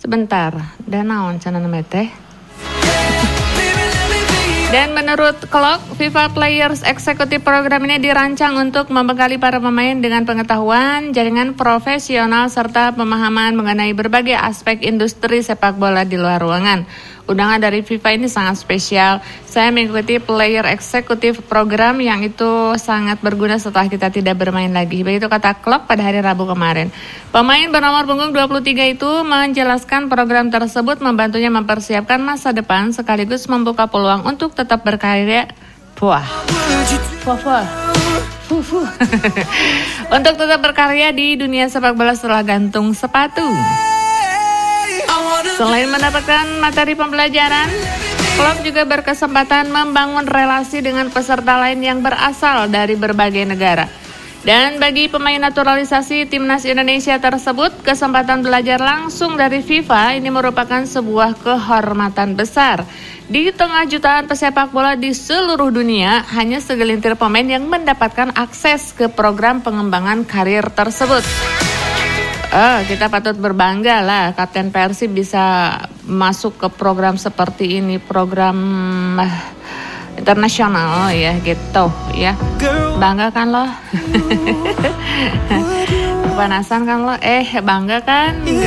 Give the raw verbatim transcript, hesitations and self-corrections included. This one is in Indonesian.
Sebentar, dan naon cenah nama teh? Dan menurut Clock, FIFA Players Executive Program ini dirancang untuk membekali para pemain dengan pengetahuan, jaringan profesional, serta pemahaman mengenai berbagai aspek industri sepak bola di luar ruangan. Undangan dari FIFA ini sangat spesial. Saya mengikuti Player Executive Program yang itu sangat berguna setelah kita tidak bermain lagi. Begitu kata Clock pada hari Rabu kemarin. Pemain bernomor punggung dua puluh tiga itu menjelaskan program tersebut membantunya mempersiapkan masa depan sekaligus membuka peluang untuk tetap berkarya. Wah, wah, wah. Untuk tetap berkarya di dunia sepak bola setelah gantung sepatu. Selain mendapatkan materi pembelajaran, klub juga berkesempatan membangun relasi dengan peserta lain yang berasal dari berbagai negara. Dan bagi pemain naturalisasi timnas Indonesia tersebut, kesempatan belajar langsung dari FIFA ini merupakan sebuah kehormatan besar. Di tengah jutaan pesepak bola di seluruh dunia, hanya segelintir pemain yang mendapatkan akses ke program pengembangan karir tersebut. Oh, kita patut berbangga lah Kapten Persib bisa masuk ke program seperti ini, program uh, internasional ya gitu ya. Bangga kan lo? Kepanasan kan lo? Eh bangga kan?